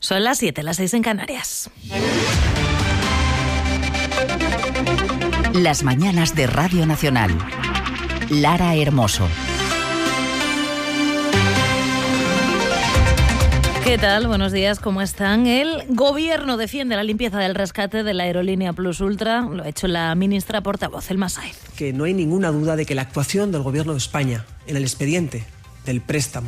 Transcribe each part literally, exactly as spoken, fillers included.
Son las siete, las seis en Canarias. Las mañanas de Radio Nacional. Lara Hermoso. ¿Qué tal? Buenos días, ¿cómo están? El Gobierno defiende la limpieza del rescate de la aerolínea Plus Ultra. Lo ha hecho la ministra portavoz, Elma Sáenz. Que no hay ninguna duda de que la actuación del Gobierno de España en el expediente del préstamo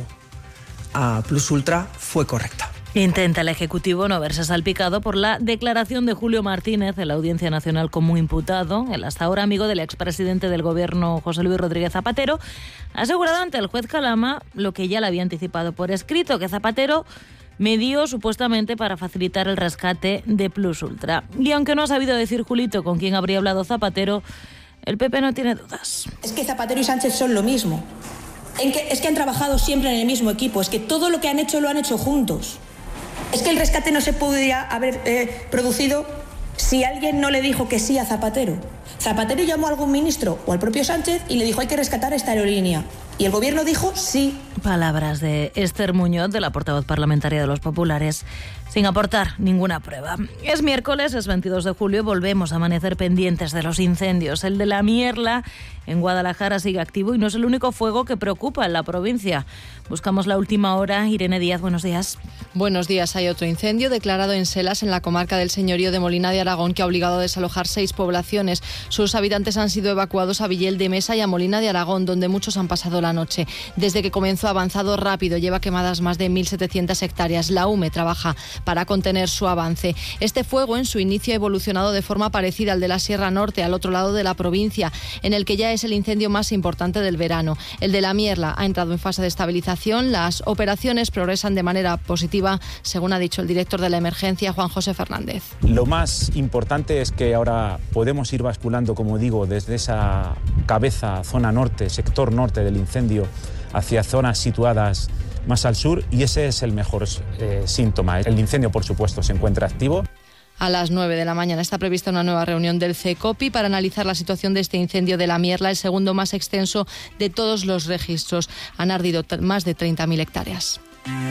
a Plus Ultra fue correcta. Intenta el Ejecutivo no verse salpicado por la declaración de Julio Martínez en la Audiencia Nacional como imputado. El hasta ahora amigo del expresidente del Gobierno, José Luis Rodríguez Zapatero, ha asegurado ante el juez Calama lo que ya le había anticipado por escrito, que Zapatero medió supuestamente para facilitar el rescate de Plus Ultra. Y aunque no ha sabido decir Julito con quién habría hablado Zapatero, el P P no tiene dudas. Es que Zapatero y Sánchez son lo mismo. En que, es que han trabajado siempre en el mismo equipo. Es que todo lo que han hecho lo han hecho juntos. Es que el rescate no se podría haber eh, producido si alguien no le dijo que sí a Zapatero. Zapatero llamó a algún ministro o al propio Sánchez y le dijo hay que rescatar esta aerolínea. Y el Gobierno dijo sí. Palabras de Esther Muñoz, de la portavoz parlamentaria de los populares, sin aportar ninguna prueba. Es miércoles, es veintidós de julio, volvemos a amanecer pendientes de los incendios. El de la Mierla en Guadalajara sigue activo y no es el único fuego que preocupa en la provincia. Buscamos la última hora. Irene Díaz, buenos días. Buenos días. Hay otro incendio declarado en Selas, en la comarca del Señorío de Molina de Aragón, que ha obligado a desalojar seis poblaciones. Sus habitantes han sido evacuados a Villel de Mesa y a Molina de Aragón, donde muchos han pasado la noche. Desde que comenzó ha avanzado rápido, lleva quemadas más de mil setecientas hectáreas. La U M E trabaja para contener su avance. Este fuego en su inicio ha evolucionado de forma parecida al de la Sierra Norte, al otro lado de la provincia, en el que ya es el incendio más importante del verano. El de la Mierla ha entrado en fase de estabilización. Las operaciones progresan de manera positiva, según ha dicho el director de la emergencia, Juan José Fernández. Lo más importante es que ahora podemos ir basculando, como digo, desde esa cabeza, zona norte, sector norte del incendio, hacia zonas situadas más al sur, y ese es el mejor eh, síntoma. El incendio, por supuesto, se encuentra activo. A las nueve de la mañana está prevista una nueva reunión del CECOPI para analizar la situación de este incendio de la Mierla, el segundo más extenso de todos los registros. Han ardido t- más de treinta mil hectáreas.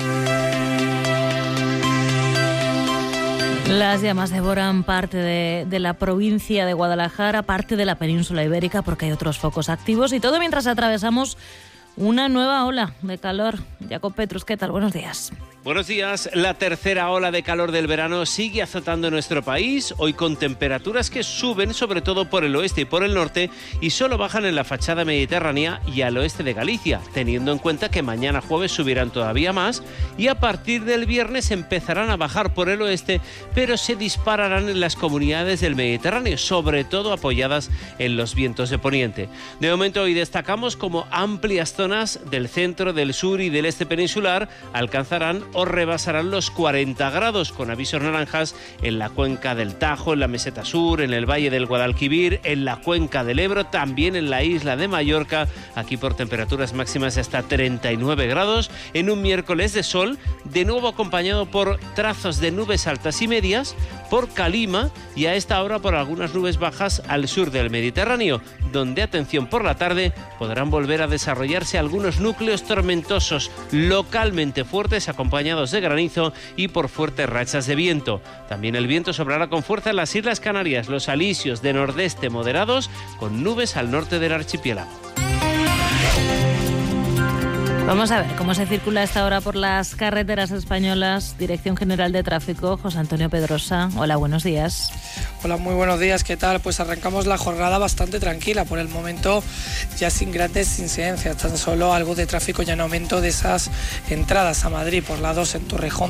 Las llamas devoran parte de, de la provincia de Guadalajara, parte de la península ibérica, porque hay otros focos activos, y todo mientras atravesamos una nueva ola de calor. Jacob Petrus, ¿qué tal? Buenos días. Buenos días. La tercera ola de calor del verano sigue azotando nuestro país, hoy con temperaturas que suben sobre todo por el oeste y por el norte y solo bajan en la fachada mediterránea y al oeste de Galicia, teniendo en cuenta que mañana jueves subirán todavía más y a partir del viernes empezarán a bajar por el oeste, pero se dispararán en las comunidades del Mediterráneo, sobre todo apoyadas en los vientos de poniente. De momento hoy destacamos como amplias zonas del centro, del sur y del este peninsular alcanzarán o rebasarán los cuarenta grados, con avisos naranjas en la cuenca del Tajo, en la meseta sur, en el valle del Guadalquivir, en la cuenca del Ebro, también en la isla de Mallorca, aquí por temperaturas máximas de hasta treinta y nueve grados, en un miércoles de sol, de nuevo acompañado por trazos de nubes altas y medias, por Calima y a esta hora por algunas nubes bajas al sur del Mediterráneo, donde, atención, por la tarde podrán volver a desarrollarse algunos núcleos tormentosos localmente fuertes acompañados de granizo y por fuertes rachas de viento. También el viento soplará con fuerza en las Islas Canarias, los alisios de nordeste moderados con nubes al norte del archipiélago. Vamos a ver cómo se circula a esta hora por las carreteras españolas. Dirección General de Tráfico, José Antonio Pedrosa. Hola, buenos días. Hola, muy buenos días, ¿qué tal? Pues arrancamos la jornada bastante tranquila, por el momento ya sin grandes incidencias, tan solo algo de tráfico y en aumento de esas entradas a Madrid por la dos en Torrejón